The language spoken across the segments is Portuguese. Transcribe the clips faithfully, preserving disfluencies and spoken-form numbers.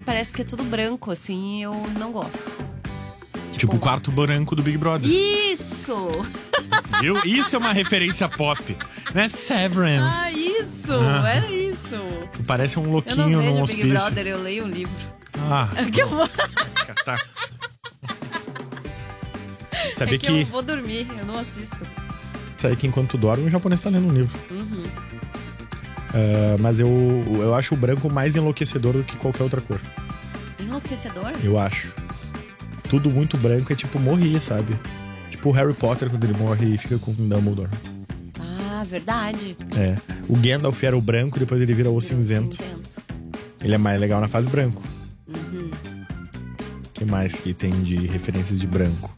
parece que é tudo branco, assim, eu não gosto. Tipo o quarto branco do Big Brother. Isso! Viu? Isso é uma referência pop. Né? Severance. Ah, isso! Ah. Era isso! Parece um Eu louquinho não num vejo hospício. Big Brother, eu leio o livro. Ah, Que eu vou... tá. Sabia é que, que, eu vou dormir, eu não assisto. Sabia que enquanto tu dorme, o japonês tá lendo um livro. Uhum. Uh, mas eu, eu acho o branco mais enlouquecedor do que qualquer outra cor. Enlouquecedor? Eu acho. Tudo muito branco é tipo morrer, sabe? Tipo o Harry Potter quando ele morre e fica com o Dumbledore. Ah, verdade. É. O Gandalf era o branco e depois ele vira o cinzento. cinzento. Ele é mais legal na fase branco. Uhum. O que mais que tem de referências de branco?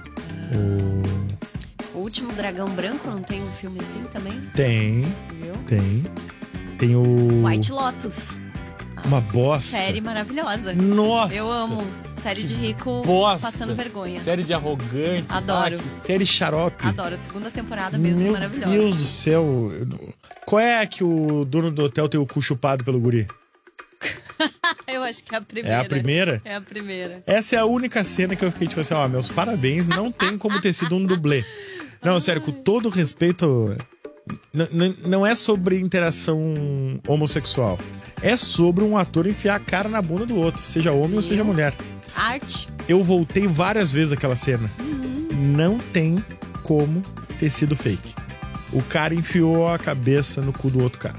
O... O Último Dragão Branco, não tem um filme assim também? Tem. Viu? Tem. Tem o... White Lotus. Uma bosta. Série maravilhosa. Nossa! Eu amo. Série de rico Bosta. passando vergonha. Série de arrogante. Adoro. Ah, que série xarope. Adoro. Segunda temporada mesmo, Meu maravilhosa. Meu Deus do céu. Qual é que o dono do hotel tem o cu chupado pelo guri? Eu acho que é a primeira. É a primeira? É a primeira. Essa é a única cena que eu fiquei tipo assim, ó, meus parabéns, não tem como ter sido um dublê. Não, sério, com todo respeito, n- n- não é sobre interação homossexual. É sobre um ator enfiar a cara na bunda do outro, seja homem ou seja mulher. Arte. Eu voltei várias vezes aquela cena. Uhum. Não tem como ter sido fake. O cara enfiou a cabeça no cu do outro cara.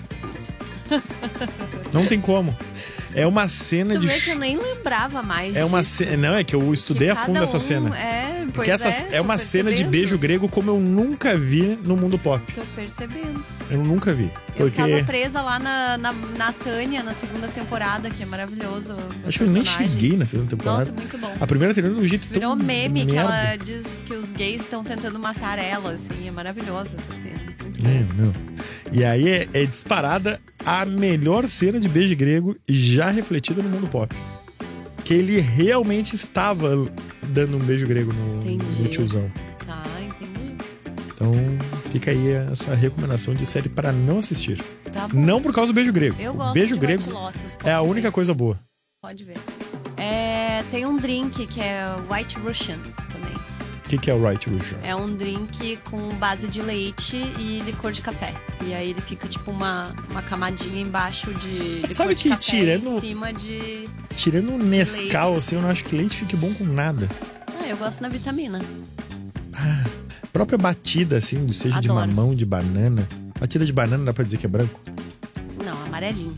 Não tem como. É uma cena Tu de... vê que eu nem lembrava mais É uma disso. ce... Não, é que eu estudei Que a fundo cada essa um- cena. É, pois Porque essa é, é uma tô cena de percebendo. beijo grego como eu nunca vi no mundo pop. Tô percebendo. Eu nunca vi. Eu Porque... tava presa lá na, na, na Tânia, na segunda temporada, que é maravilhoso. o Acho que eu nem personagem. cheguei na segunda temporada. Nossa, muito bom. A primeira terminou de um jeito Virou tão meme que merda. ela diz que os gays estão tentando matar ela, assim. É maravilhosa essa cena. Muito bom. É, não. E aí é, é disparada a melhor cena de beijo grego já refletida no mundo pop. Que ele realmente estava dando um beijo grego no, Entendi. no tiozão. Tá, entendi. Então fica aí essa recomendação de série para não assistir. Tá bom. Não por causa do beijo grego. Eu gosto beijo de grego White Lotus, é a pode única ver. coisa boa. Pode ver. É, tem um drink que é White Russian também. O que, que é o Right Russian? É um drink com base de leite e licor de café. E aí ele fica tipo uma, uma camadinha embaixo de licor Sabe de que café tirando- em cima de... Tirando o Nescau, leite. assim, eu não acho que leite fique bom com nada. Ah, eu gosto na vitamina. Ah, própria batida, assim, seja de Adoro. mamão, de banana. Batida de banana dá pra dizer que é branco? Não, amarelinho.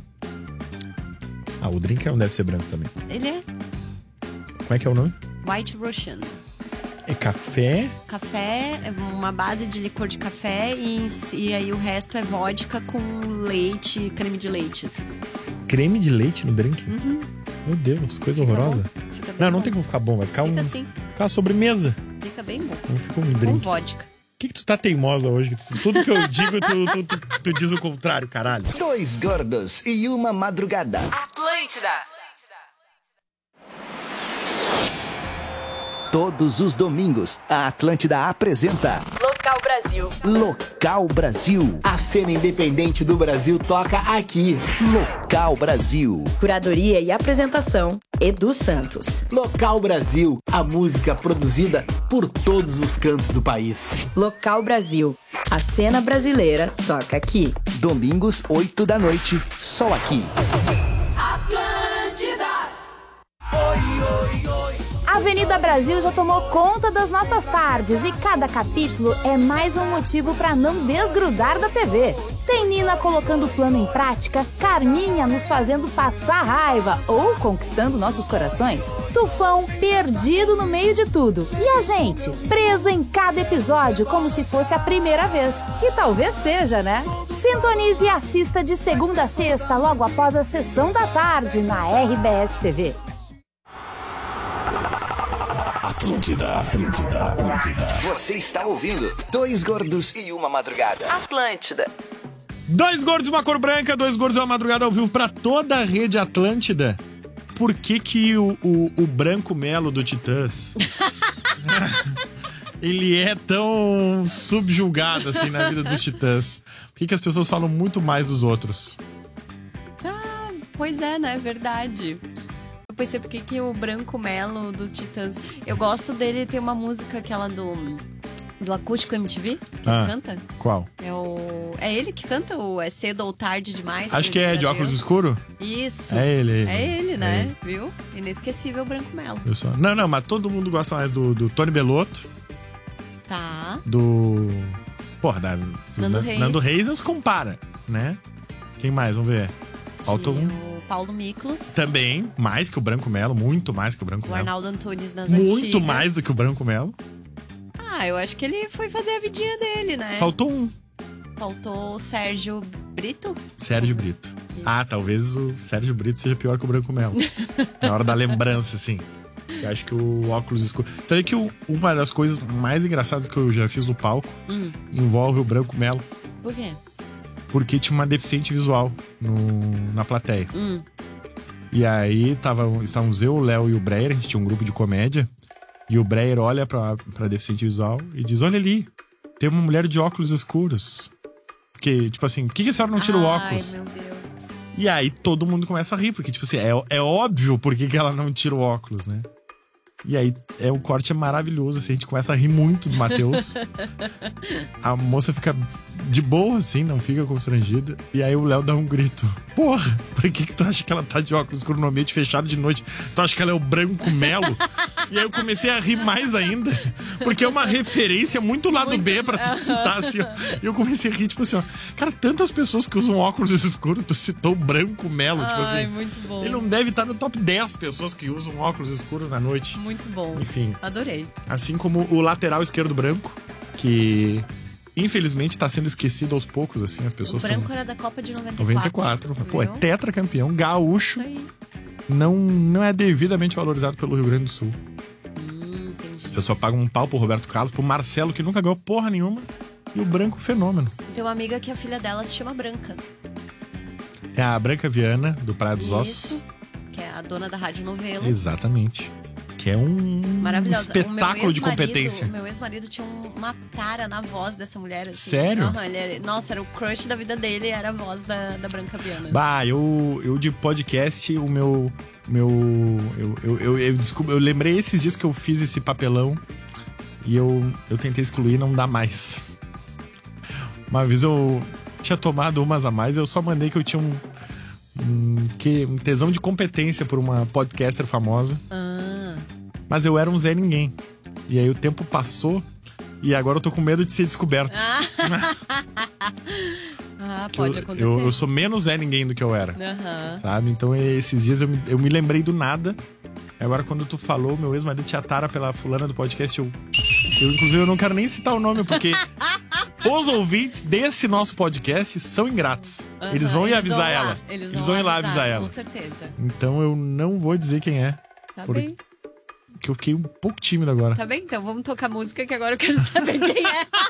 Ah, o drink não deve ser branco também. Ele é Como é que é o nome? White Russian. É café? Café, é uma base de licor de café e, em si- e aí o resto é vodka com leite, creme de leite, assim. Creme de leite no drink? Uhum. Meu Deus, coisa Fica horrorosa. bom, fica bem Não, não bom. tem como ficar bom. Vai ficar, Fica um, assim, ficar uma sobremesa. fica bem bom. Não fica um Com drink. vodka. Por que, que tu tá teimosa hoje? Que tu- Tudo que eu digo, tu, tu, tu, tu diz o contrário, caralho. Dois gordos e uma madrugada. Atlântida. Todos os domingos, a Atlântida apresenta Local Brasil. Local Brasil. A cena independente do Brasil toca aqui. Local Brasil. Curadoria e apresentação, Edu Santos. Local Brasil, a música produzida por todos os cantos do país. Local Brasil. A cena brasileira toca aqui. Domingos, oito da noite, só aqui. A Avenida Brasil já tomou conta das nossas tardes e cada capítulo é mais um motivo para não desgrudar da T V. Tem Nina colocando o plano em prática, Carminha nos fazendo passar raiva ou conquistando nossos corações, Tufão perdido no meio de tudo e a gente preso em cada episódio como se fosse a primeira vez. E talvez seja, né? Sintonize e assista de segunda a sexta logo após a sessão da tarde na R B S T V. Atlântida, Atlântida, Atlântida. Você está ouvindo Dois Gordos e uma Madrugada. Atlântida. Dois gordos e uma cor branca, dois gordos e uma madrugada ao vivo pra toda a rede Atlântida. Por que que o, o, o branco melo do Titãs ele é tão subjugado assim na vida dos Titãs? Por que que as pessoas falam muito mais dos outros? Ah, pois é, né? Verdade. eu pensei, por que que o Branco Melo do Titãs... Eu gosto dele, tem uma música, aquela do... Do Acústico M T V, que Ah, ele canta. Qual? É o... É ele que canta o É Cedo ou Tarde Demais? Acho que é de óculos escuros. Isso. É ele, é ele. É ele, né? É ele. Viu? Inesquecível Branco Melo. Eu só... Não, não, mas todo mundo gosta mais do, do Tony Belotto, Tá. do... Porra, da, do Nando da- Reis. Nando Reis não se compara, né? Quem mais? Vamos ver. Falta Tinha um... o Paulo Miklos. Também, mais que o Branco Melo, muito mais que o Branco O Melo. Arnaldo Antunes nas Muito antigas. mais do que o Branco Melo. Ah, eu acho que ele foi fazer a vidinha dele, né? Faltou um. Faltou o Sérgio Brito. Sérgio Brito. Ah, talvez o Sérgio Brito seja pior que o Branco Melo. Na hora da lembrança, assim. Eu acho que o óculos escuro... Sabe que o- uma das coisas mais engraçadas que eu já fiz no palco Hum. envolve o Branco Melo. Por quê? Porque tinha uma deficiente visual no, na plateia. Hum. E aí tava, estávamos eu, o Léo e o Breyer, a gente tinha um grupo de comédia. E o Breyer olha pra, pra deficiente visual e diz: olha ali, tem uma mulher de óculos escuros. Porque, tipo assim, por que, que a senhora não tira o óculos? Ai, meu Deus. E aí todo mundo começa a rir, porque, tipo assim, é, é óbvio por que, que ela não tira o óculos, né? E aí é, o corte é maravilhoso, assim, a gente começa a rir muito do Matheus. A moça fica de boa, assim, não fica constrangida. E aí o Léo dá um grito: porra, por que, que tu acha que ela tá de óculos escuro no ambiente fechado de noite? Tu acha que ela é o Branco Melo? E aí eu comecei a rir mais ainda, porque é uma referência muito lado muito... B pra tu citar, assim, ó. E eu comecei a rir, tipo assim, ó. Cara, tantas pessoas que usam óculos escuros, tu citou o Branco Melo, tipo Ai, assim. muito bom. Ele não deve estar no top dez pessoas que usam óculos escuros na noite. Muito bom. Enfim. Adorei. Assim como o lateral esquerdo branco, que infelizmente tá sendo esquecido aos poucos, assim, as pessoas O branco tão... era da Copa de noventa e quatro. noventa e quatro. Pô, é viu? tetracampeão, gaúcho. Isso aí. Não, não é devidamente valorizado pelo Rio Grande do Sul. Hum, entendi. As pessoas pagam um pau pro Roberto Carlos, pro Marcelo, que nunca ganhou porra nenhuma, e o branco, fenômeno. Tem uma amiga que a filha dela se chama Branca. É a Branca Viana, do Praia dos Ossos. Isso, que é a dona da Rádio Novelo. Exatamente. Que é um Maravilhosa. espetáculo de competência. O meu ex-marido tinha um- uma tara na voz dessa mulher. Assim. Sério? Uhum, ele era- nossa, era o crush da vida dele, era a voz da, da Branca Viana. Bah, eu, eu de podcast, o meu. meu eu, eu, eu, eu, desculpa, eu lembrei esses dias que eu fiz esse papelão e eu, eu tentei excluir, não dá mais. Uma vez eu tinha tomado umas a mais, eu só mandei que eu tinha um, um, que, um tesão de competência por uma podcaster famosa. Ah. Mas eu era um Zé Ninguém. E aí o tempo passou e agora eu tô com medo de ser descoberto. Ah, pode eu, acontecer. eu, eu sou menos Zé Ninguém do que eu era. Aham. Sabe? Então esses dias eu, me- eu me lembrei do nada. Agora quando tu falou, meu ex-marido te atara pela fulana do podcast, eu, eu inclusive eu não quero nem citar o nome, porque os ouvintes desse nosso podcast são ingratos. Aham, Eles vão ir eles avisar vão lá, ela. Eles, Eles vão ir lá avisar ela. Com certeza. Então eu não vou dizer quem é. Tá Porque bem. eu fiquei um pouco tímido agora. Tá bem, então vamos tocar música que agora eu quero saber quem é.